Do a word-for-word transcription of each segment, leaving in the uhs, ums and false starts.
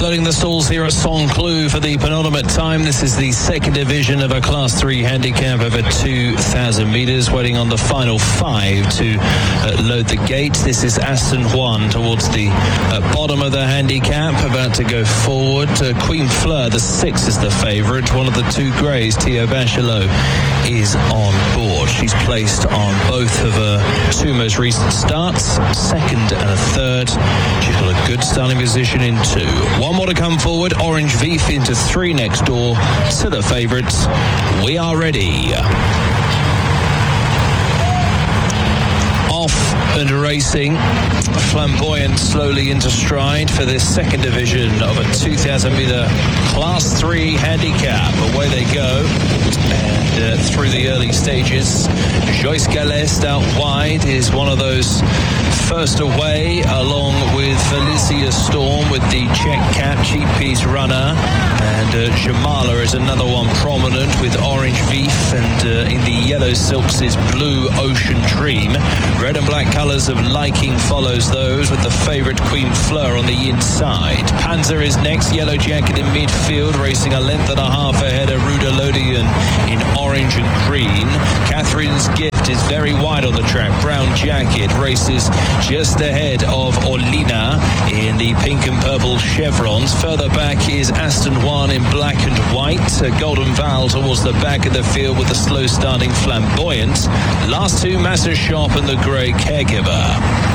loading the stalls here at Saint-Cloud for the penultimate time. This is the second division of a Class three handicap over two thousand metres, waiting on the final five to uh, load the gate. This is Aston Juan towards the uh, bottom of the handicap, about to go forward. Uh, Queen Fleur, the six, is the favourite. One of the two greys, Theo Bachelot, is on board. She's placed on both of her two most recent starts, second and a third. She's got a good starting position in two. One more to come forward. Orange Vif into three next door to the favourites. We are ready. Off and racing. Flamboyant slowly into stride for this second division of a two thousand metre Class three handicap. Away they go. And uh, through the early stages, Joyce Galest out wide is one of those first away, along with Felicia Storm with the check cap, cheap piece runner. And uh, Jamala is another one prominent with Orange Vif, and uh, in the yellow silks is Blue Ocean Dream. Red and black colours of Liking follows those, with the favourite Queen Fleur on the inside. Panzer is next, yellow jacket in midfield, racing a length and a half ahead of Rudolodian in orange and green. Catherine's Gift is very wide on the track. Brown jacket races just ahead of Orlina in the pink and purple chevrons. Further back is Aston Juan in black and white. A Golden Val towards the back of the field with the slow starting Flamboyant. Last two, Master Shop and the grey Caregiver.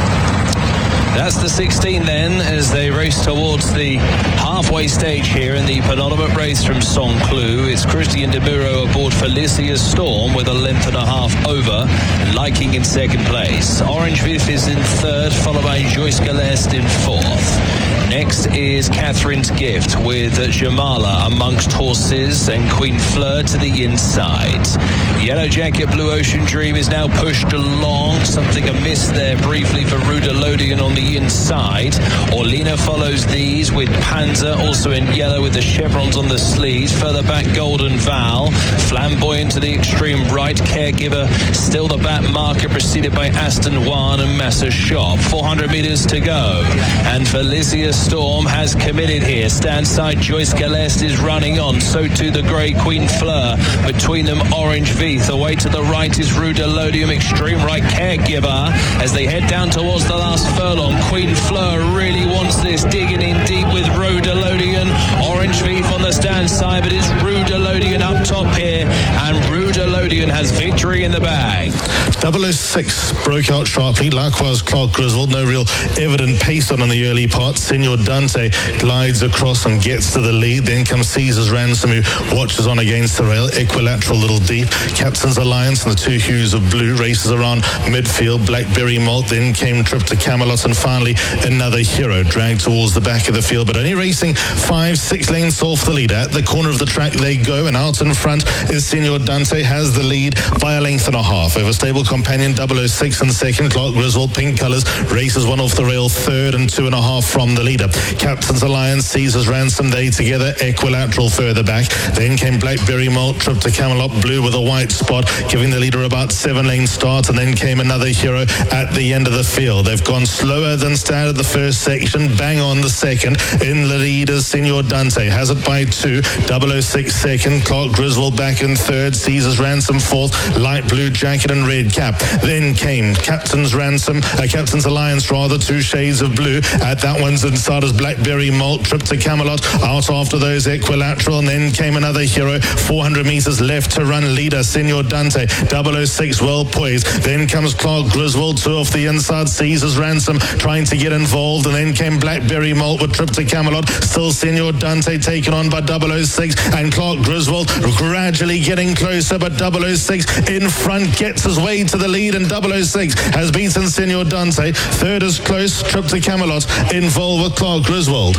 That's the sixteen then, as they race towards the halfway stage here in the penultimate race from Saint-Cloud. It's Christian De Muro aboard Felicia Storm with a length and a half over, Liking in second place. Orange Vif is in third, followed by Joyce Galest in fourth. Next is Catherine's Gift with Jamala amongst horses, and Queen Fleur to the inside. Yellow Jacket Blue Ocean Dream is now pushed along. Something amiss there briefly for Rudolodian on the inside. Orlina follows these with Panzer also in yellow with the chevrons on the sleeves. Further back Golden Val. Flamboyant to the extreme right. Caregiver still the back marker, preceded by Aston Juan and Master Shop. four hundred metres to go. And Felicia Storm has committed here. Stand side Joyce Galest is running on. So too the grey Queen Fleur. Between them Orange Vif. Away to the right is Rudolodium. Extreme right Caregiver. As they head down towards the last furlong, Queen Fleur really wants this. Digging in deep with Rudolodian. Orange Vif on the stand side, but it's Rudolodian up top here. And Rudolodian has victory in the bag. double oh six broke out sharply. Likewise Clark Griswold. No real evident pace on in the early part. Senor Dante glides across and gets to the lead. Then comes Caesar's Ransom, who watches on against the rail. Equilateral Little Deep. Captain's Alliance and the two hues of blue races around midfield. Blackberry Malt. Then came Trip to Camelot, and finally Another Hero dragged towards the back of the field, but only racing five, six lengths off the lead. At the corner of the track they go, and out in front is Senor Dante, has the lead by a length and a half over Stable Companion double oh six and second. Clark Griswold, pink colours, races one off the rail third, and two and a half from the leader. Captain's Alliance, Caesar's Ransom, they together. Equilateral further back. Then came Blackberry Malt, Trip to Camelot, blue with a white spot, giving the leader about seven lane start, and then came Another Hero at the end of the field. They've gone slower than started the first section, bang on the second. In the lead is Senor Dante, has it by two. double oh six second, Clark Griswold back in third, Caesar's Ransom fourth, light blue jacket and red cap. Then came Captain's Ransom, uh, Captain's Alliance rather, two shades of blue. At that one's inside is Blackberry Malt, Trip to Camelot, out after those Equilateral, and then came Another Hero. four hundred metres left to run, leader Senor Dante, double oh six well poised. Then comes Clark Griswold, two off the inside, Caesar's Ransom trying to get involved, and then came Blackberry Malt with Trip to Camelot. Still Senor Dante taken on by double oh six, and Clark Griswold gradually getting closer, but double oh six in front gets his way to the lead, and double oh six has beaten Senor Dante. Third is close, Trip to Camelot involved with Clark Griswold.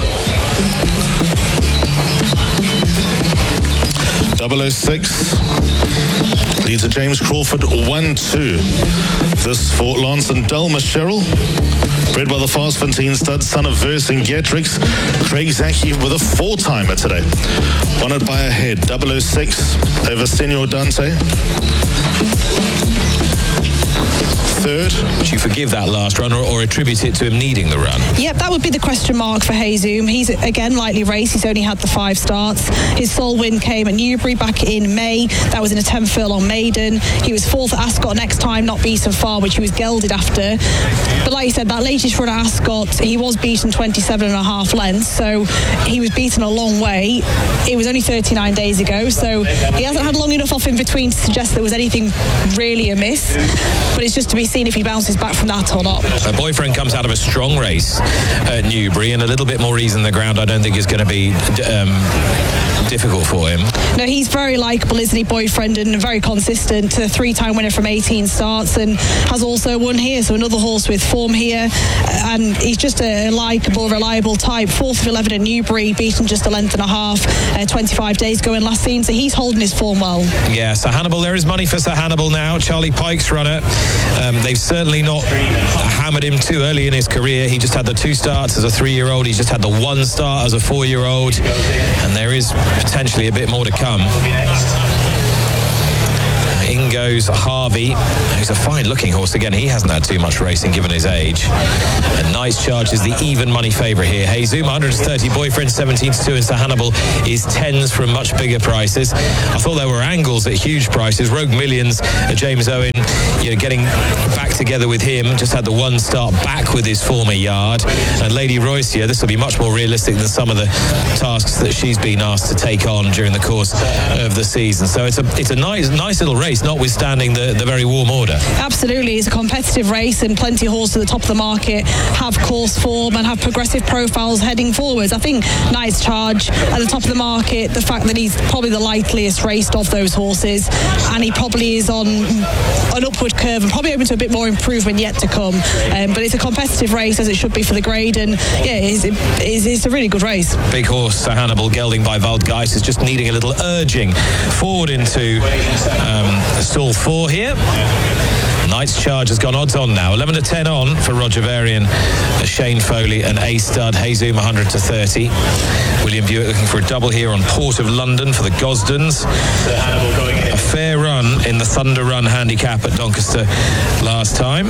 double oh six leads to James Crawford one two. This for Lance and Delma Sherrill. Bred by the Fast Fantine stud, son of Vercingetorix. Craig Zaki with a four-timer today. Won it by a head. double oh six over Senor Dante. third. Would you forgive that last run or, or attribute it to him needing the run? Yep, that would be the question mark for Hezoom. He's, again, lightly raced. He's only had the five starts. His sole win came at Newbury back in May. That was in a ten furlong maiden. He was fourth at Ascot next time, not beaten far, which he was gelded after. But like you said, that latest run at Ascot, he was beaten twenty-seven and a half lengths, so he was beaten a long way. It was only thirty-nine days ago, so he hasn't had long enough off in between to suggest there was anything really amiss. But it's just to be seen if he bounces back from that or not. A boyfriend comes out of a strong race at Newbury, and a little bit more ease in the ground I don't think is going to be um, difficult for him. No, he's very likeable, isn't he, boyfriend, and very consistent. A three-time winner from eighteen starts and has also won here, so another horse with form here. And he's just a likeable, reliable type. Fourth of eleven at Newbury, beaten just a length and a half, uh, twenty-five days ago in last seen, so he's holding his form well. Yeah, Sir Hannibal, there is money for Sir Hannibal now. Charlie Pike's runner. Um, they've certainly not hammered him too early in his career. He just had the two starts as a three-year-old. He's just had the one start as a four-year-old. And there is potentially a bit more to come. In goes Harvey, who's a fine-looking horse. Again, he hasn't had too much racing given his age. And Nice Charge is the even money favourite here. Hezoom, one hundred thirty, Boyfriend, seventeen to two, and Sir Hannibal is tens from much bigger prices. I thought there were angles at huge prices. Rogue Millions, uh, James Owen, you know, getting back together with him. Just had the one start back with his former yard. And Lady Roycia, this will be much more realistic than some of the tasks that she's been asked to take on during the course of the season. So it's a it's a nice nice little race, notwithstanding the, the very warm order. Absolutely, it's a competitive race and plenty of horses at the top of the market have course form and have progressive profiles heading forwards. I think Nice Charge at the top of the market, the fact that he's probably the lightliest raced of those horses, and he probably is on an upward curve and probably open to a bit more improvement yet to come. Um, but it's a competitive race, as it should be for the grade, and yeah, it's, it's, it's a really good race. Big horse Sir Hannibal, gelding by Waldgeist, is just needing a little urging forward into um, stall four here. Knight's Charge has gone odds on now. eleven to ten on for Roger Varian, Shane Foley and A Stud. Hezoom one hundred to thirty. William Buick looking for a double here on Port of London for the Gosdens. A fair run in the Thunder Run handicap at Doncaster last time.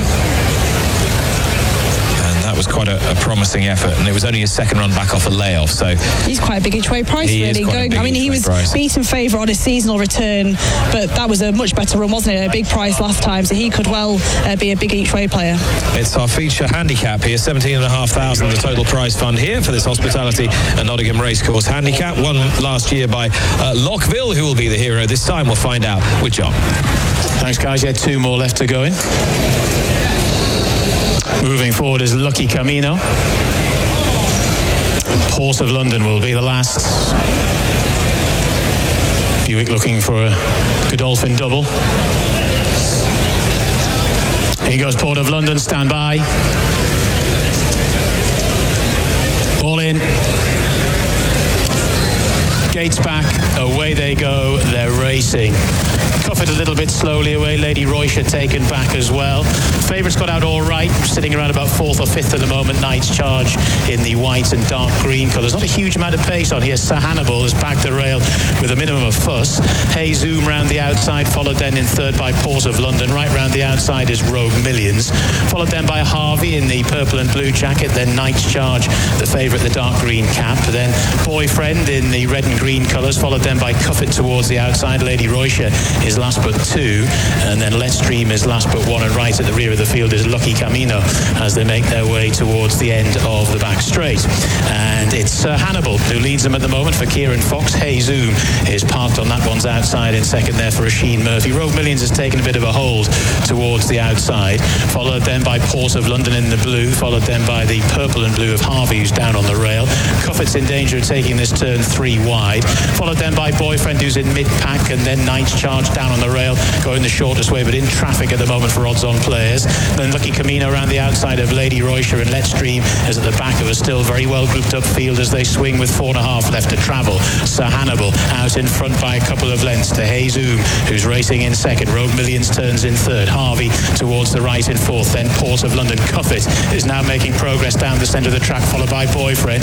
That was quite a, a promising effort, and it was only his second run back off a layoff, so he's quite a big each way price. He really going. I mean, he was price. beaten favourite on his seasonal return, but that was a much better run, wasn't it? A big price last time, so he could well uh, be a big each way player. It's our feature handicap here, seventeen and a half thousand the total prize fund here for this Hospitality and Nottingham Racecourse handicap, won last year by uh, Lockville, who will be the hero this time. We'll find out with John. Thanks, guys. You had two more left to go in. Moving forward is Lucky Camino. Port of London will be the last. Buick looking for a Godolphin double. Here goes Port of London, stand by. All in. Gates back, away they go, they're racing. Cuff it a little bit slowly away, Lady Roycia taken back as well. Favourites got out all right, sitting around about fourth or fifth at the moment. Knight's Charge in the white and dark green colours. Not a huge amount of pace on here. Sir Hannibal has backed the rail with a minimum of fuss. Hezoom round the outside, followed then in third by Port of London. Right round the outside is Rogue Millions, followed then by Harvey in the purple and blue jacket, then Knight's Charge, the favourite, the dark green cap, then Boyfriend in the red and green colours, followed then by Cuffit towards the outside. Lady Roycia is last but two, and then Let's Dream is last but one, and right at the rear of the field is Lucky Camino as they make their way towards the end of the back straight. And it's Sir Hannibal who leads them at the moment for Kieran Fox. Hezoom is parked on that one's outside in second there for Oisin Murphy. Rogue Millions has taken a bit of a hold towards the outside, followed then by Port of London in the blue, followed then by the purple and blue of Harvey, who's down on the rail. Cuffit's in danger of taking this turn three wide, followed then by Boyfriend, who's in mid-pack, and then Knight's Charge down on the rail, going the shortest way, but in traffic at the moment for odds-on players. Then Lucky Camino around the outside of Lady Roycia, and Let's Dream is at the back of a still very well grouped up field as they swing with four and a half left to travel. Sir Hannibal out in front by a couple of lengths to Hezoom, who's racing in second. Rogue Millions turns in third. Harvey towards the right in fourth. Then Port of London. Cuffit is now making progress down the centre of the track, followed by Boyfriend. Knight's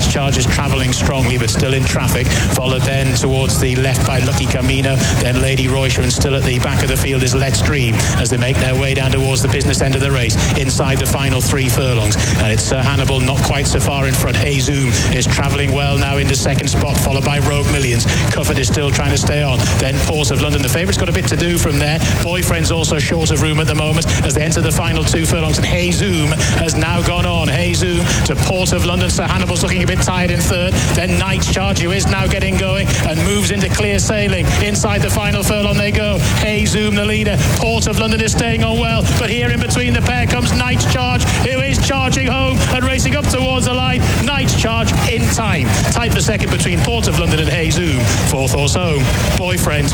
Nice Charge is travelling strongly but still in traffic, followed then towards the left by Lucky Camino, then Lady Roysha, and still at the back of the field is Let's Dream as they make their way down towards the business end of the race inside the final three furlongs. And it's uh, Hannibal not quite so far in front. Hey Zoom is travelling well now into second spot, followed by Rogue Millions. Cufford is still trying to stay on. Then Port of London. The favourite's got a bit to do from there. Boyfriend's also short of room at the moment as they enter the final two furlongs. And Hey Zoom has now gone on. Hey Zoom to Port of London. So Hannibal's looking a bit tired in third. Then Night's Charge, who is now getting going and moves into clear sailing. Inside the final furlong they go. Hey Zoom, the leader. Port of London is staying on well. But here in between the pair comes Night's Charge, who is charging home and racing up towards the line. Night's Charge in time. Tight for second between Port of London and Hey Zoom. Fourth horse home, Boyfriend.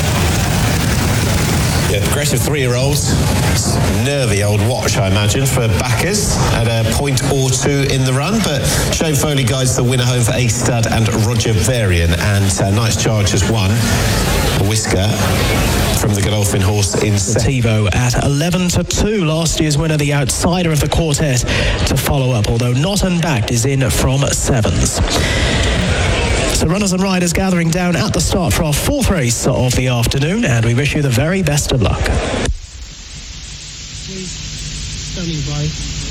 Yeah, aggressive three-year-olds. Nervy old watch, I imagine, for backers at a point or two in the run. But Shane Foley guides the winner home for Ace Stud and Roger Varian. And uh, Night's Charge has won. Whisker from the Godolphin horse in TiVo at eleven to two. Last year's winner, the outsider of the quartet, to follow up, although Not Unbacked is in from sevens. So runners and riders gathering down at the start for our fourth race of the afternoon, and we wish you the very best of luck. Standing by.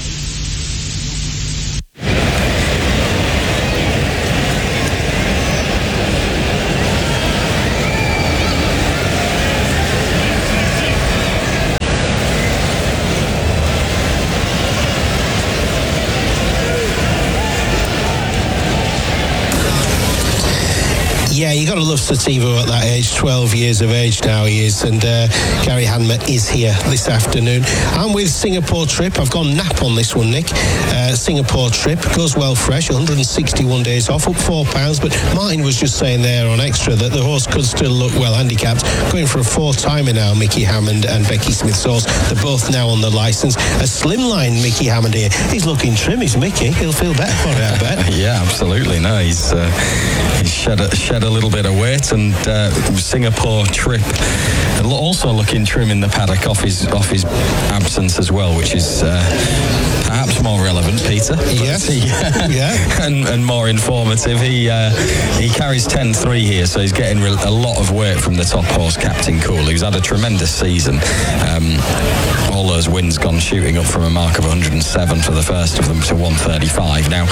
Yeah, you got to love Sativo at that age, twelve years of age now he is, and uh, Gary Hanmer is here this afternoon. I'm with Singapore Trip. I've gone nap on this one, Nick. Uh, Singapore Trip goes well fresh, one hundred sixty-one days off, up four pounds, but Martin was just saying there on Extra that the horse could still look well handicapped, going for a four-timer now, Mickey Hammond and Becky Smith-Sauce. They're both now on the licence. A slimline Mickey Hammond here. He's looking trim, is Mickey. He'll feel better for it, I bet. Yeah, absolutely. No, he's, uh, he's shed, a, shed a little bit of weight, and uh, Singapore Trip also looking trim in the paddock off his off his absence as well, which is uh, perhaps more relevant, Peter. Yes. Yeah. yeah. and, and more informative. He uh, he carries ten three here, so he's getting a lot of weight from the top horse, Captain Cool, who's had a tremendous season. Um, all those wins gone shooting up from a mark of one hundred seven for the first of them to one thirty-five. Now,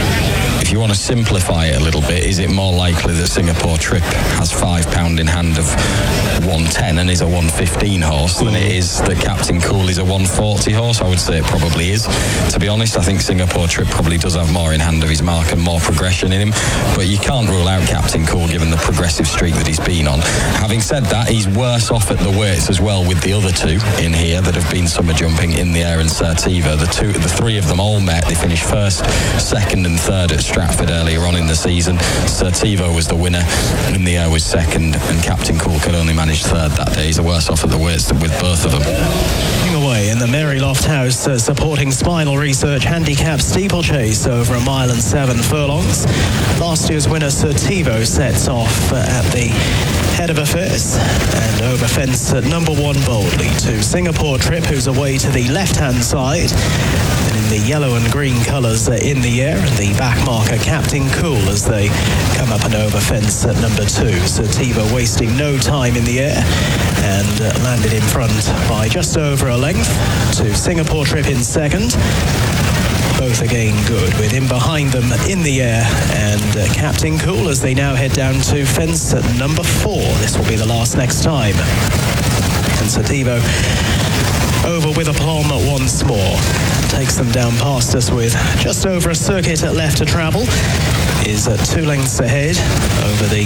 if you want to simplify it a little bit, is it more likely that Singapore Trip has five pound in hand of one ten and is a one fifteen horse than it is that Captain Cool is a one forty horse? I would say it probably is. To be honest, I think Singapore Trip probably does have more in hand of his mark and more progression in him, but you can't rule out Captain Cool given the progressive streak that he's been on. Having said that, he's worse off at the weights as well with the other two in here that have been summer jumping, In the Air and Certiva. The two, the three of them all met. They finished first, second and third at Stratford earlier on in the season. Certiva was the winner, In the Air was second, and Captain Cool could only manage third that day. He's worse off at the weights with both of them. Away in the Mary Loft House, uh, supporting Spinal Research handicap steeplechase over a mile and seven furlongs. Last year's winner Certivo sets off uh, at the head of affairs and over fence at number one boldly to Singapore Trip, who's away to the left-hand side. And in the yellow and green colours uh, In the Air, and the back marker Captain Cool as they come up and over fence at number two. Certivo wasting no time in the air and uh, landed in front by just over a length to Singapore Trip in second. Both again good, with him behind them In the Air and uh, Captain Cool as they now head down to fence at number four. This will be the last next time. And Certivo over with aplomb once more. Takes them down past us with just over a circuit at left to travel. Is at two lengths ahead over the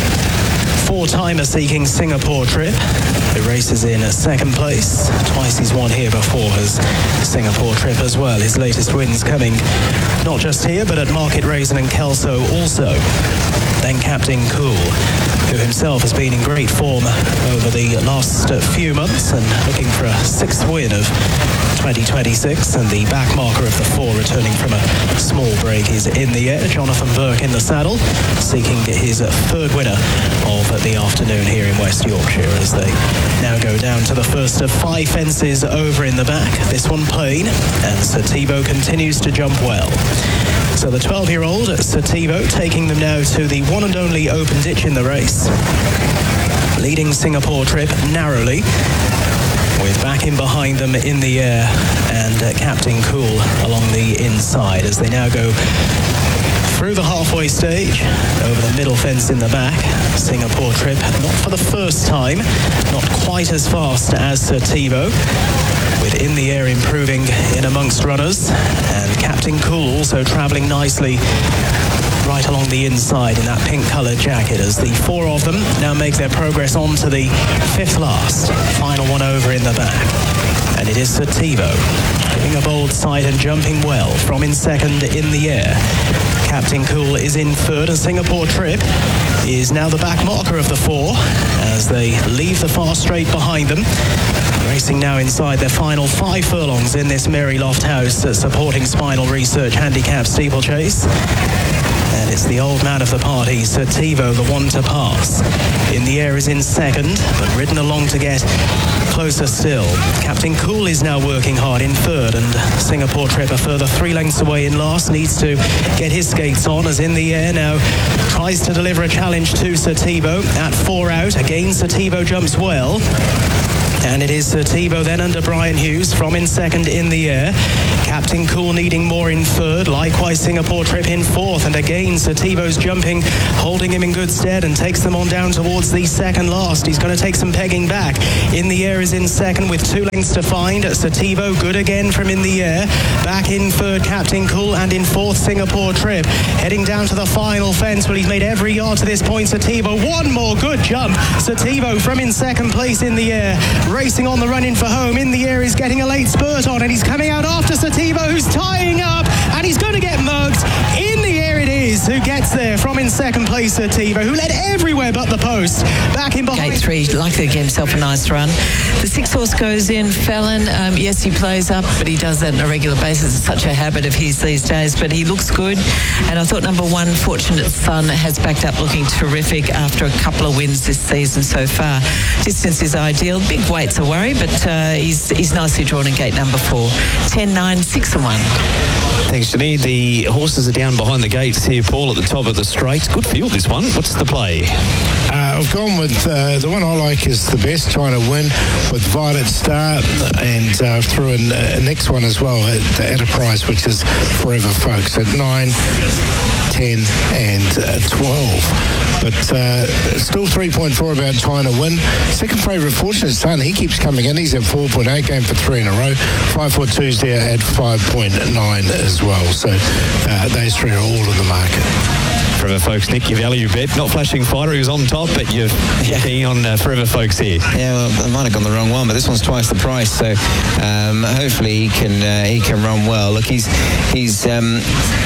four-timer seeking Singapore Trip, who races in second place. Twice he's won here before as Singapore Trip as well. His latest wins coming not just here, but at Market Raisin and Kelso also. Then Captain Cool, who himself has been in great form over the last few months and looking for a sixth win of twenty twenty-six, and the back marker of the four returning from a small break is In the Air. Jonathan Burke in the saddle, seeking his third winner of the afternoon here in West Yorkshire as they now go down to the first of five fences over in the back. This one plain, and Certivo continues to jump well. So the twelve-year-old Sativo taking them now to the one and only open ditch in the race. Leading Singapore Trip narrowly, with back in behind them in the air and uh, Captain Cool along the inside as they now go through the halfway stage, over the middle fence in the back. Singapore Trip, not for the first time, not quite as fast as Sativo, with in the air improving in amongst runners, and Captain Cool also travelling nicely right along the inside in that pink coloured jacket as the four of them now make their progress on to the fifth last, final one over in the back. And it is Sativo giving a bold sight and jumping well from in second in the air. Captain Cool is in third, and Singapore Trip is now the back marker of the four as they leave the far straight behind them. Racing now inside their final five furlongs in this Mary Lofthouse supporting Spinal Research handicap steeplechase. And it's the old man of the party, Sativo, the one to pass. In the air is in second, but ridden along to get closer still. Captain Cool is now working hard in third, and Singapore Trip a further three lengths away in last, needs to get his skates on as in the air now tries to deliver a challenge to Sativo at four out. Again, Sativo jumps well. And it is Sativo then under Brian Hughes from in second in the air. Captain Cool needing more in third. Likewise Singapore Trip in fourth. And again Sativo's jumping, holding him in good stead and takes them on down towards the second last. He's going to take some pegging back. In the air is in second with two lengths to find. Sativo good again from in the air. Back in third Captain Cool, and in fourth Singapore Trip. Heading down to the final fence. Well, he's made every yard to this point. Sativo, one more good jump. Sativo from in second place in the air. Racing on the run in for home. In the air is getting a late spurt on, and he's coming out after Sativo, who's tying up, and he's going to get mugged. In the air it is who gets there from in second place, Sativo, who led everywhere but the post. Back in behind. Gate three, likely to get himself a nice run. The six horse goes in. Fallon, um, yes, he plays up, but he does that on a regular basis. It's such a habit of his these days, but he looks good. And I thought number one, Fortunate Son, has backed up looking terrific after a couple of wins this season so far. Distance is ideal. Big weight's a worry, but uh, he's, he's nicely drawn in gate number four. ten, nine, six and one. Thanks, Jenny. The horses are down behind the gates here, Paul, at the top of the straight. Good field, this one. What's the play? Uh, I've gone with uh, the one I like is the best, trying to win with Violet Star, and uh, threw in a next one as well at, at a price which is Forever Folks at nine, ten and uh, twelve. But uh, still three point four about trying to win. Second favourite Fortunate Son, he keeps coming in. He's at four point eight, going for three in a row. five foot two's there at five point nine as well. So uh, those three are all in the market. Forever Folks, Nick, your value bet. Not flashing fighter, he was on top, but you're yeah. keen on uh, Forever Folks here. Yeah, well, I might have gone the wrong one, but this one's twice the price, so um, hopefully he can uh, he can run well. Look, he's he's. Um,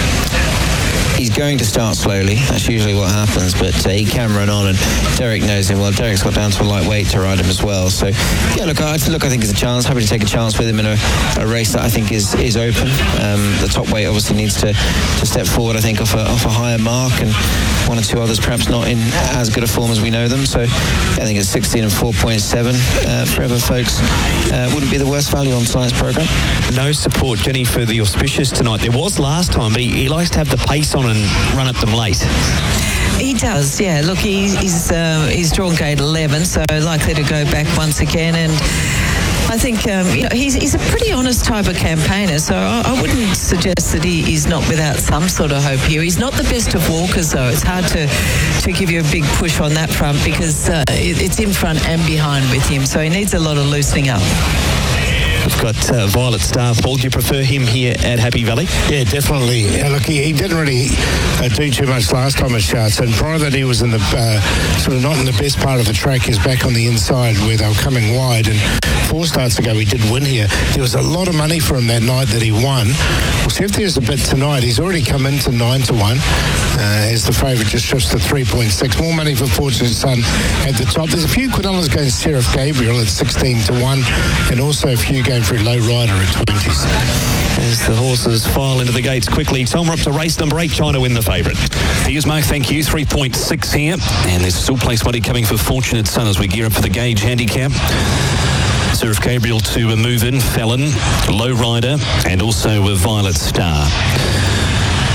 He's going to start slowly. That's usually what happens, but uh, he can run on, and Derek knows him well. Derek's got down to a lightweight to ride him as well. So, yeah, look, I, look, I think it's a chance. Happy to take a chance with him in a, a race that I think is is open. Um, the top weight obviously needs to, to step forward, I think, off a, off a higher mark, and one or two others perhaps not in as good a form as we know them. So, yeah, I think it's sixteen and four point seven. Uh, Forever Folks uh, wouldn't be the worst value on tonight's programme. No support, Jenny, for the Auspicious tonight. There was last time, but he, he likes to have the pace on and run at them late. He does, yeah. Look, he, he's uh, he's drawn gate eleven, so likely to go back once again. And I think um, you know, he's, he's a pretty honest type of campaigner, so I, I wouldn't suggest that he is not without some sort of hope here. He's not the best of walkers, though. It's hard to, to give you a big push on that front because uh, it, it's in front and behind with him, so he needs a lot of loosening up. We've got uh, Violet Star. Paul, do you prefer him here at Happy Valley? Yeah, definitely. Yeah, look, he, he didn't really uh, do too much last time at Charts, and prior to that he was in the uh, sort of not in the best part of the track. He's back on the inside where they were coming wide, and four starts ago he did win here. There was a lot of money for him that night that he won. We'll see if there's a bit tonight. He's already come into nine to one uh, as the favourite just shifts to three point six. More money for Fortunate Son at the top. There's a few quid dollars going Seraph Gabriel at sixteen to one, and also a few going for Low Rider at twenties. As the horses file into the gates quickly, Tom, we're up to race number eight, trying to win the favourite. Here's Mark, thank you. three point six here, and there's still place money coming for Fortunate Son as we gear up for the Gauge handicap. Seraph Gabriel to move in, Fallon, Low Rider, and also with Violet Star.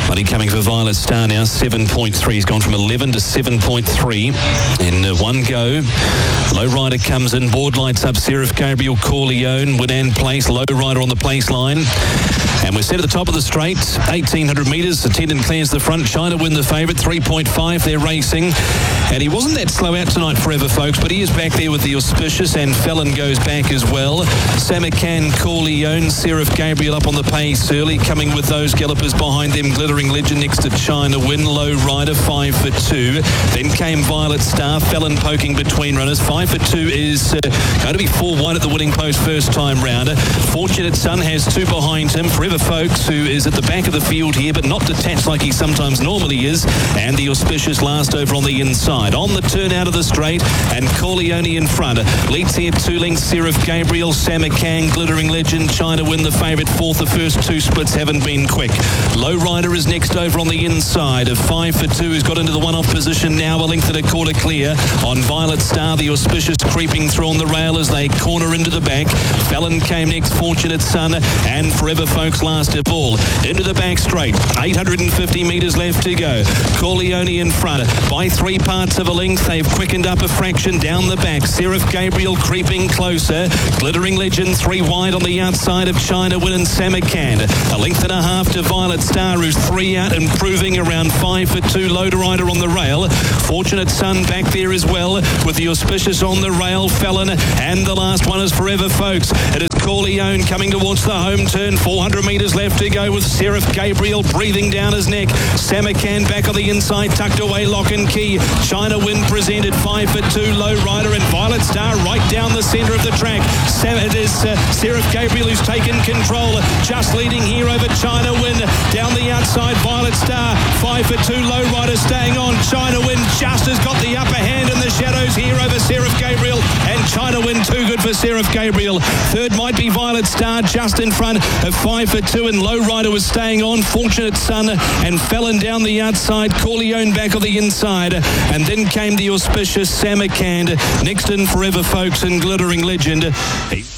Money coming for Violet Star now, seven point three. He's gone from eleven to seven point three in uh, one go. Lowrider comes in, board lights up, Seraph Gabriel, Corleone, Winan Place, Lowrider on the place line. And we're set at the top of the straight, eighteen hundred metres. Attendant clears the front. China Win the favourite, three point five. They're racing. And he wasn't that slow out tonight, Forever Folks, but he is back there with the Auspicious, and Fallon goes back as well. Samarkand, Corleone, Seraph Gabriel up on the pace early, coming with those gallopers behind them. Glittering Legend next to China Win. Lowrider, five for two. Then came Violet Star. Fallon poking between runners. Five for two is uh, going to be four wide at the winning post first time rounder. Fortunate Son has two behind him. Forever Folks, who is at the back of the field here, but not detached like he sometimes normally is. And the Auspicious last over on the inside. On the turn out of the straight, and Corleone in front. Leads here two lengths, Seraph Gabriel, Samarkand, Glittering Legend, China Win the favourite. Fourth, the first two splits haven't been quick. Lowrider is next over on the inside. Of five for two, who's got into the one-off position now, a length and a quarter clear. On Violet Star, the Auspicious creeping through on the rail as they corner into the back. Fallon came next, Fortunate Son, and Forever Folks last of all. Into the back straight, eight hundred fifty metres left to go. Corleone in front by three parts of a length. They've quickened up a fraction down the back. Seraph Gabriel creeping closer. Glittering Legend three wide on the outside of China Win and Samarkand. A length and a half to Violet Star, who's three out, improving around five for two. Lowrider on the rail. Fortunate Son back there as well, with the Auspicious on the rail. Fallon, and the last one is Forever Folks. It is Corleone coming towards the home turn. four hundred metres left to go with Seraph Gabriel breathing down his neck. Samarkand back on the inside, tucked away, lock and key. China Win presented five for two. Lowrider and Violet Star right down the centre of the track. Sam, it is uh, Seraph Gabriel who's taken control, just leading here over China Win. Down the outside, Violet Star, five for two. Lowrider staying on. China Win just has got the upper hand in the shadows here over Seraph Gabriel, and China Win too good for Seraph Gabriel. Third might be Violet Star, just in front of five for two, and Lowrider was staying on. Fortunate Son and Fallon down the outside. Corleone back on the inside, and then came the Auspicious Samarkand. Next in Forever Folks and Glittering Legend. He